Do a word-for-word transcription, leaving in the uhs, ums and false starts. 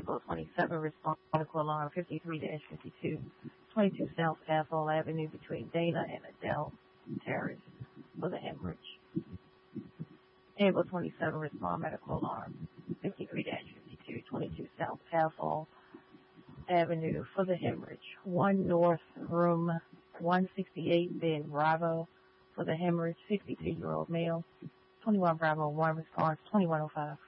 Able twenty-seven, respond medical alarm fifty-three dash fifty-two, twenty-two South Athol Avenue between Dana and Adele Terrace for the hemorrhage. Able twenty-seven, respond medical alarm fifty-three dash fifty-two, twenty-two South Athol Avenue for the hemorrhage. one North Room one sixty-eight, bed Bravo for the hemorrhage, sixty-two-year-old male. twenty-one Bravo one, response twenty-one oh five.